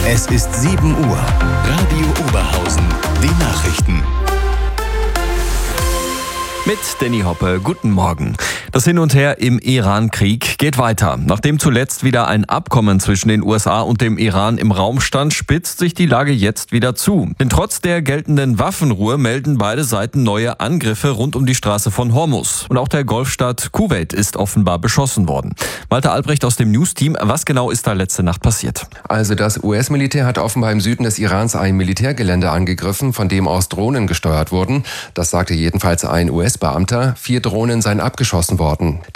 Es ist 7 Uhr. Radio Oberhausen. Die Nachrichten. Mit Danny Hoppe, guten Morgen. Das Hin und Her im Iran-Krieg geht weiter. Nachdem zuletzt wieder ein Abkommen zwischen den USA und dem Iran im Raum stand, spitzt sich die Lage jetzt wieder zu. Denn trotz der geltenden Waffenruhe melden beide Seiten neue Angriffe rund um die Straße von Hormuz. Und auch der Golfstaat Kuwait ist offenbar beschossen worden. Malte Albrecht aus dem News-Team, was genau ist da letzte Nacht passiert? Also das US-Militär hat offenbar im Süden des Irans ein Militärgelände angegriffen, von dem aus Drohnen gesteuert wurden. Das sagte jedenfalls ein US-Beamter. 4 Drohnen seien abgeschossen worden.